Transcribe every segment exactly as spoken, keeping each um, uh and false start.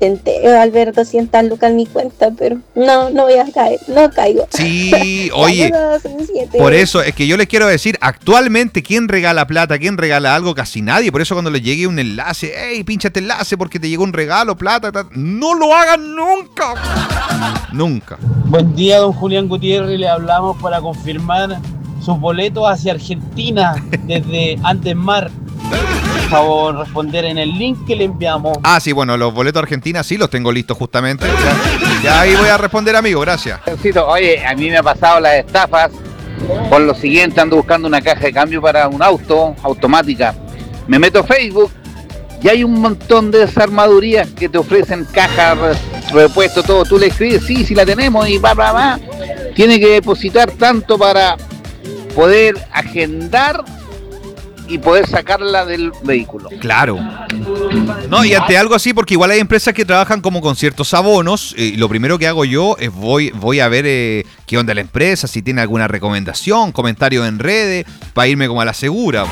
intenté, Alberto, cientos lucas en mi cuenta, pero no, no voy a caer, no caigo. Sí, oye, por eso es que yo les quiero decir, actualmente, ¿quién regala plata? ¿Quién regala algo? Casi nadie. Por eso cuando les llegue un enlace, hey, pincha este enlace porque te llegó un regalo, plata, plata. No lo hagan nunca. Nunca. Buen día, don Julián Gutiérrez, le hablamos para confirmar sus boletos hacia Argentina desde Andesmar. Por favor, responder en el link que le enviamos. Ah, sí, bueno, los boletos a Argentina sí los tengo listos justamente. Ya, ya ahí voy a responder, amigo, gracias. Oye, a mí me ha pasado las estafas por lo siguiente, ando buscando una caja de cambio para un auto, automática. Me meto a Facebook y hay un montón de desarmadurías que te ofrecen cajas, repuesto, todo. Tú le escribes, sí, sí la tenemos y va, va, va. Tiene que depositar tanto para poder agendar y poder sacarla del vehículo. Claro. No, y ante algo así, porque igual hay empresas que trabajan como con ciertos abonos, y lo primero que hago yo es voy, voy a ver eh, qué onda la empresa, si tiene alguna recomendación, comentario en redes, para irme como a la segura.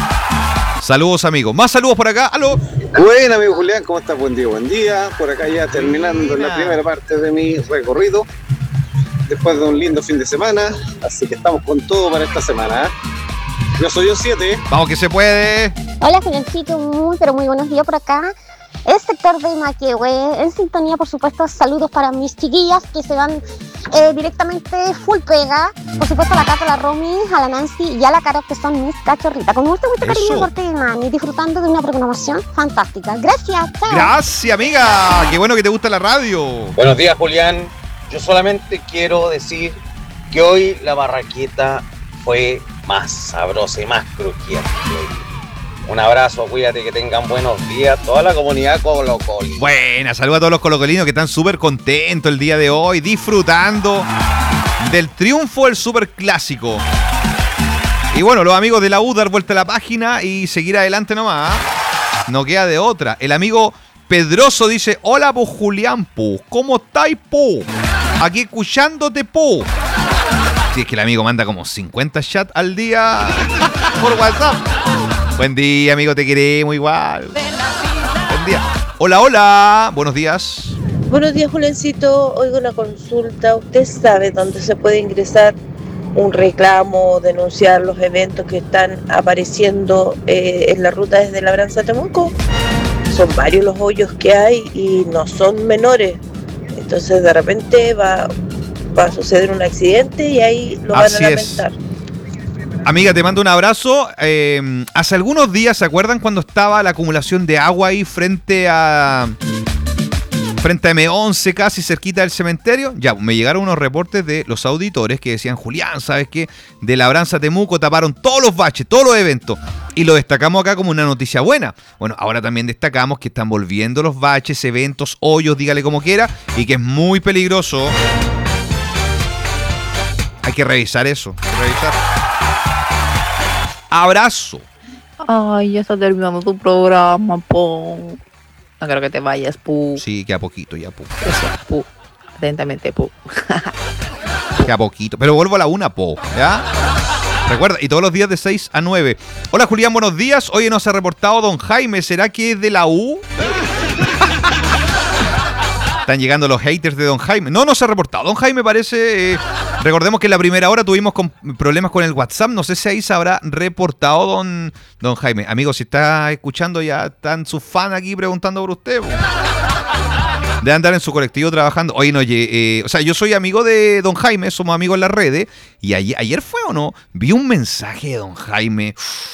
Saludos, amigos. Más saludos por acá. ¡Aló! Buen amigo Julián, ¿cómo estás? Buen día, buen día. Por acá ya terminando la primera parte de mi recorrido, después de un lindo fin de semana, así que estamos con todo para esta semana, ¿eh? Yo soy un siete. Vamos que se puede. Hola, Juliancito, muy pero muy buenos días por acá. El sector de Maquehue, en sintonía, por supuesto. Saludos para mis chiquillas que se van eh, directamente full pega. Por supuesto, a la Cata, a la Romy, a la Nancy y a la Caro, que son mis cachorritas. Con mucho, mucho cariño por ti, mami. Disfrutando de una programación fantástica. Gracias, chao. Gracias, amiga. Qué bueno que te gusta la radio. Buenos días, Julián. Yo solamente quiero decir que hoy la barraqueta fue más sabrosa y más crujiente. Un abrazo, cuídate, que tengan buenos días toda la comunidad colocolina. Buena, saludos a todos los colocolinos que están súper contentos el día de hoy, disfrutando del triunfo del superclásico. Y bueno, los amigos de la U, dar vuelta a la página y seguir adelante nomás. No queda de otra. El amigo Pedroso dice: hola, po Julián, po, ¿cómo estáis, po? Aquí escuchándote, po. Sí, es que el amigo manda como cincuenta chats al día por WhatsApp. Buen día, amigo, te queremos igual. Buen día. Hola, hola, buenos días. Buenos días, Julencito. Oigo una consulta. ¿Usted sabe dónde se puede ingresar un reclamo, denunciar los eventos que están apareciendo eh, en la ruta desde Labranza a Temuco? Son varios los hoyos que hay y no son menores. Entonces, de repente va... va a suceder un accidente y ahí lo Así van a lamentar. Es. Amiga, te mando un abrazo. Eh, hace algunos días, ¿se acuerdan cuando estaba la acumulación de agua ahí frente a frente a eme once, casi cerquita del cementerio? Ya, me llegaron unos reportes de los auditores que decían: Julián, ¿sabes qué? De Labranza a Temuco taparon todos los baches, todos los eventos. Y lo destacamos acá como una noticia buena. Bueno, ahora también destacamos que están volviendo los baches, eventos, hoyos, dígale como quiera, y que es muy peligroso. Hay que revisar eso, hay que revisar. Abrazo. Ay, ya está terminando tu programa, po. No creo que te vayas, pu. Sí, queda poquito ya, pu. Eso, pu. Atentamente, pu. Queda poquito. Pero vuelvo a la una, po. ¿Ya? Recuerda, y todos los días de seis a nueve. Hola, Julián, buenos días. Hoy nos ha reportado don Jaime. ¿Será que es de la U? Están llegando los haters de don Jaime. No, no se ha reportado. Don Jaime parece... Eh, recordemos que en la primera hora tuvimos con, problemas con el WhatsApp. No sé si ahí se habrá reportado don, don Jaime. Amigo, si está escuchando, ya están sus fans aquí preguntando por usted. Debe andar en su colectivo trabajando. Oye, no, oye, eh, o sea, yo soy amigo de don Jaime, somos amigos en las redes. Y ayer, ayer fue o no, vi un mensaje de don Jaime.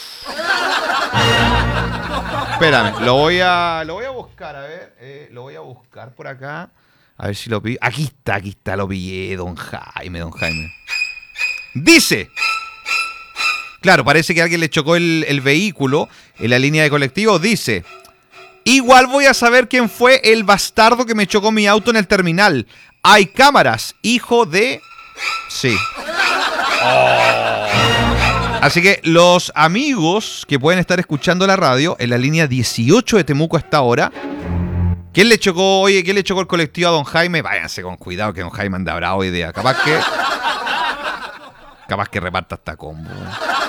Espérame, lo voy a, lo voy a buscar, a ver, eh, lo voy a buscar por acá, a ver si lo pillo. Aquí está, aquí está, lo pillé, don Jaime, don Jaime. Dice, claro, parece que alguien le chocó el, el vehículo en la línea de colectivo. Dice: igual voy a saber quién fue el bastardo que me chocó mi auto en el terminal. Hay cámaras, hijo de... Sí. Oh. Así que los amigos que pueden estar escuchando la radio en la línea dieciocho de Temuco hasta ahora, ¿quién le chocó, oye, quién le chocó el colectivo a don Jaime? Váyanse con cuidado que don Jaime anda bravo hoy día. Capaz que... Capaz que reparta hasta combo.